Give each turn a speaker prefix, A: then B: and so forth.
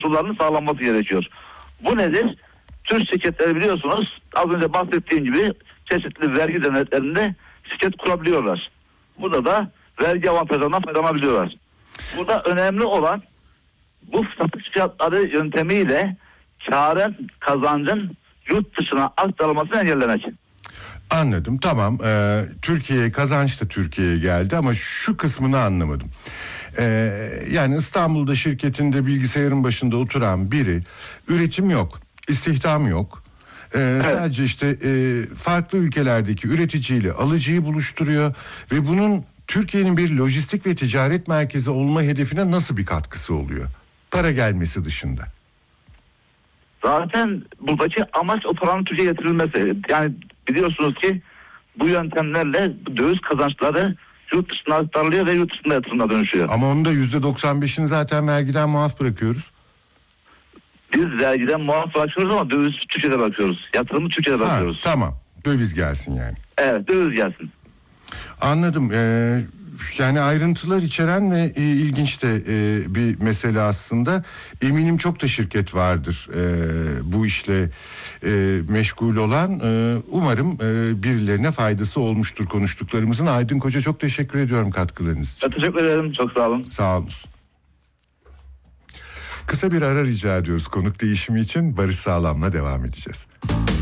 A: koşullarının sağlanması gerekiyor. Bu nedir? Türk şirketleri biliyorsunuz az önce bahsettiğim gibi çeşitli vergi denetlerinde şirket kurabiliyorlar. Burada da vergi avantajlarından faydalanabiliyorlar. Burada önemli olan bu satış fiyatları yöntemiyle kârın, kazancın yurt dışına aktarılmasını engellemek.
B: Anladım, tamam. Türkiye'ye kazanç da Türkiye'ye geldi ama şu kısmını anlamadım. Yani İstanbul'da şirketinde bilgisayarın başında oturan biri, üretim yok, istihdam yok. Sadece işte farklı ülkelerdeki üreticiyle alıcıyı buluşturuyor ve bunun Türkiye'nin bir lojistik ve ticaret merkezi olma hedefine nasıl bir katkısı oluyor? Para gelmesi dışında.
A: Zaten buradaki amaç o paranın Türkiye'ye getirilmesi. Yani biliyorsunuz ki bu yöntemlerle döviz kazançları yurt dışına aktarılıyor ve yurt dışında yatırımına dönüşüyor.
B: Ama onun da %95'ini zaten vergiden muaf bırakıyoruz.
A: Biz vergiden muaf bırakıyoruz ama döviz Türkiye'de bırakıyoruz. Yatırımı Türkiye'de bırakıyoruz.
B: Tamam, döviz gelsin yani.
A: Evet, döviz gelsin.
B: Anladım. Yani ayrıntılar içeren ve ilginç de bir mesele aslında. Eminim çok da şirket vardır bu işle meşgul olan. Umarım birilerine faydası olmuştur konuştuklarımızın. Aydın Koca, çok teşekkür ediyorum katkılarınız için.
A: Ben teşekkür ederim. Çok sağ olun.
B: Sağ olun. Kısa bir ara rica ediyoruz konuk değişimi için. Barış Sağlam'la devam edeceğiz.